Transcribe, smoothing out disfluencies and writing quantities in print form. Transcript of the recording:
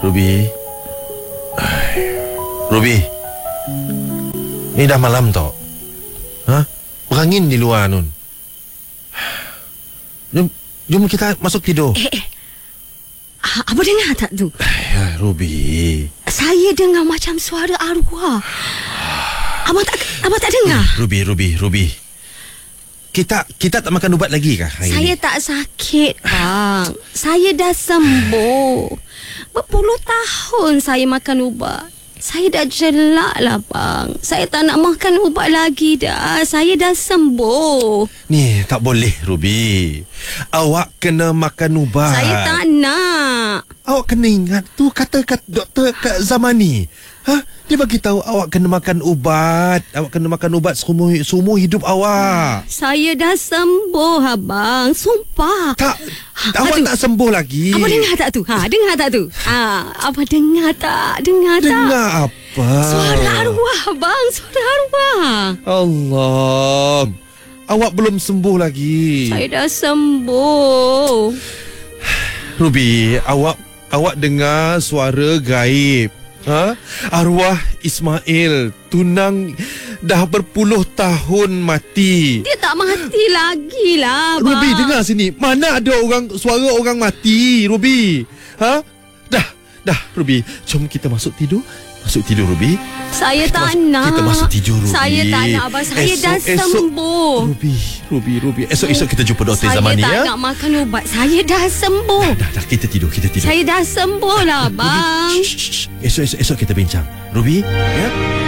Ruby. Ruby. Ni dah malam tau. Berangin di luar Nun. Jom kita masuk tidur. Abang dengar tak tu? Ruby. Saya dengar macam suara arwah. Abang tak dengar? Ruby. Kita tak makan ubat lagi kah hari Saya ni? tak sakit, bang. Saya dah sembuh. Berpuluh tahun saya makan ubat. Saya dah jelak lah, bang. Saya tak nak makan ubat lagi dah. Saya dah sembuh. Ni tak boleh, Ruby. Awak kena makan ubat. Saya tak nak. Awak kena ingat tu kata-kata Doktor Kak Zamani. Dia bagi tahu awak kena makan ubat. Awak kena makan ubat seumur hidup awak. Saya dah sembuh, abang. Sumpah. Tak. Awak tak sembuh lagi. Abang dengar tak tu? Dengar tak tu? Abang dengar tak? Dengar apa? Suara arwah, bang. Suara arwah. Allah. Awak belum sembuh lagi. Saya dah sembuh. Ruby, awak dengar suara gaib. Arwah Ismail, tunang dah berpuluh tahun mati. Dia tak mati lagi lah, bang. Ruby, dengar sini. Mana ada suara orang mati, Ruby? Dah, Ruby. Jom kita masuk tidur. Masuk tidur, Ruby. Saya tak nak. Kita masuk tidur, Ruby. Saya tak nak, abang. Saya dah sembuh. Ruby. Esok kita jumpa Doktor Zamani, Saya tak nak makan ubat. Saya dah sembuh. Dah, kita tidur. Saya dah sembuh lah, bang. Esok kita bincang. Ruby, ya?